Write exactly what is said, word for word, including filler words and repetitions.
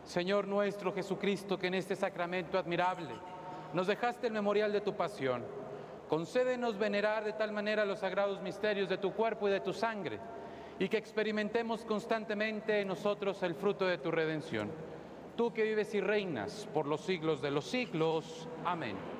Señor nuestro Jesucristo, que en este sacramento admirable nos dejaste el memorial de tu pasión, concédenos venerar de tal manera los sagrados misterios de tu cuerpo y de tu sangre, y que experimentemos constantemente en nosotros el fruto de tu redención. Tú que vives y reinas por los siglos de los siglos. Amén.